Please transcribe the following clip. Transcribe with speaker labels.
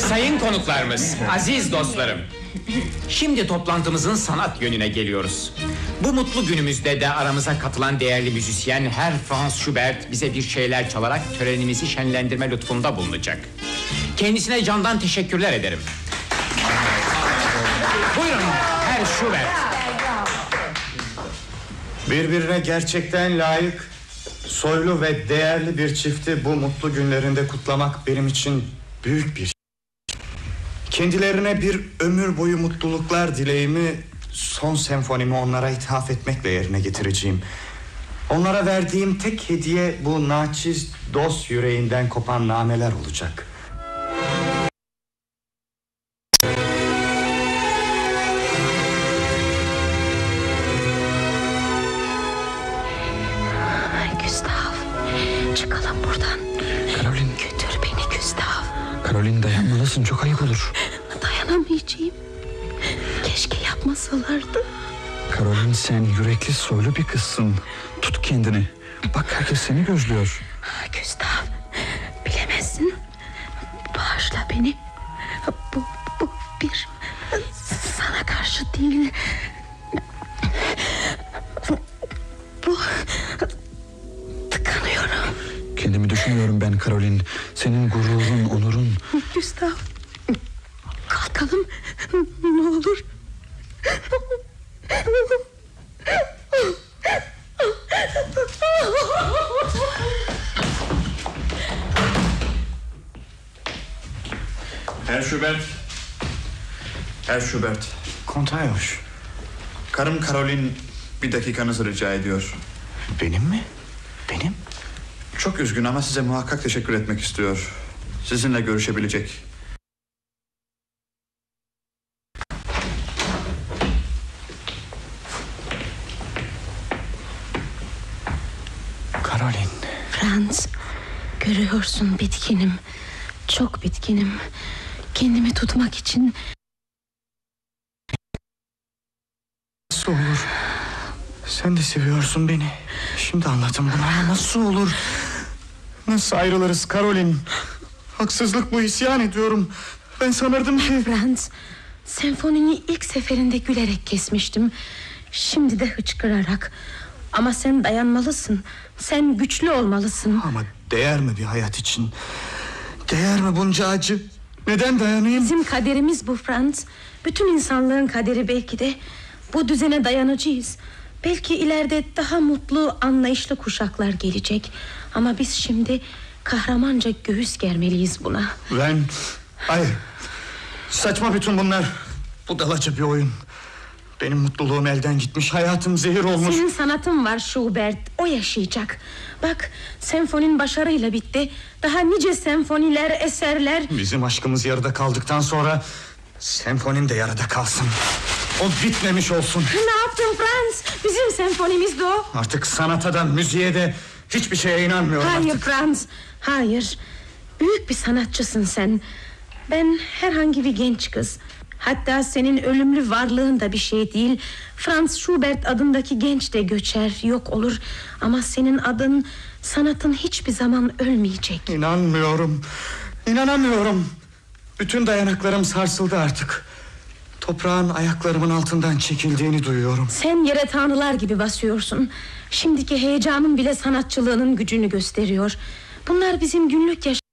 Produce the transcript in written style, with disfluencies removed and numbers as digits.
Speaker 1: Sayın konuklarımız, aziz dostlarım. Şimdi toplantımızın sanat yönüne geliyoruz. Bu mutlu günümüzde de aramıza katılan değerli müzisyen Herr Franz Schubert bize bir şeyler çalarak törenimizi şenlendirme lütfunda bulunacak. Kendisine candan teşekkürler ederim. Buyurun Herr Schubert.
Speaker 2: Birbirine gerçekten layık, soylu ve değerli bir çifti bu mutlu günlerinde kutlamak benim için büyük bir şey. Kendilerine bir ömür boyu mutluluklar dileğimi son senfonimi onlara ithaf etmekle yerine getireceğim. Onlara verdiğim tek hediye bu naçiz dost yüreğinden kopan nameler olacak.
Speaker 3: Gustav, çıkalım buradan.
Speaker 4: Karolin.
Speaker 3: Götür beni Gustav.
Speaker 4: Karolin, dayanmalısın, çok ayıp olur.
Speaker 3: Dayanamayacağım. Keşke yapmasalardı.
Speaker 4: Karolin, sen yürekli soylu bir kızsın. Tut kendini. Bak, herkes seni gözlüyor.
Speaker 3: Gustav, bilemezsin. Bağışla beni. Bu bir sana karşı değil. Bu tıkanıyorum.
Speaker 4: Kendimi düşünüyorum ben Karolin. Senin gururun, onurun.
Speaker 3: Gustav, kalkalım ne olur.
Speaker 5: Herr Schubert. Herr Schubert.
Speaker 2: Kontayoş.
Speaker 5: Karım Karolin bir dakikanızı rica ediyor.
Speaker 2: Benim mi? Benim?
Speaker 5: Çok üzgün ama size muhakkak teşekkür etmek istiyor. Sizinle görüşebilecek.
Speaker 2: Karolin.
Speaker 3: Franz, görüyorsun bitkinim. Çok bitkinim. Kendimi tutmak için.
Speaker 2: Nasıl olur? Sen de seviyorsun beni. Şimdi anladım bunu ama nasıl olur? Nasıl ayrılırız Karolin? Haksızlık bu, isyan ediyorum. Ben sanırdım ki...
Speaker 3: Franz, senfonini ilk seferinde gülerek kesmiştim. Şimdi de hıçkırarak. Ama sen dayanmalısın. Sen güçlü olmalısın.
Speaker 2: Ama değer mi bir hayat için? Değer mi bunca acı? Neden dayanayım?
Speaker 3: Bizim kaderimiz bu Franz. Bütün insanlığın kaderi belki de. Bu düzene dayanacağız. Belki ileride daha mutlu, anlayışlı kuşaklar gelecek. Ama biz şimdi kahramanca göğüs germeliyiz buna.
Speaker 2: Hayır. Saçma bütün bunlar. Budalaca bir oyun. Benim mutluluğum elden gitmiş, hayatım zehir olmuş.
Speaker 3: Senin sanatın var Schubert, o yaşayacak. Bak, senfonin başarıyla bitti. Daha nice senfoniler, eserler.
Speaker 2: Bizim aşkımız yarıda kaldıktan sonra senfonin de yarıda kalsın. O bitmemiş olsun.
Speaker 3: Ne yaptın Franz? Bizim senfonimiz de o.
Speaker 2: Artık sanata da müziğe de hiçbir şeye inanmıyorum.
Speaker 3: Hayır
Speaker 2: artık.
Speaker 3: Franz, hayır. Büyük bir sanatçısın sen. Ben herhangi bir genç kız. Hatta senin ölümlü varlığın da bir şey değil. Franz Schubert adındaki genç de göçer, yok olur. Ama senin adın, sanatın hiçbir zaman ölmeyecek.
Speaker 2: İnanamıyorum. Bütün dayanaklarım sarsıldı artık. Toprağın ayaklarımın altından çekildiğini duyuyorum.
Speaker 3: Sen yere tanrılar gibi basıyorsun. Şimdiki heyecanın bile sanatçılığının gücünü gösteriyor. Bunlar bizim günlük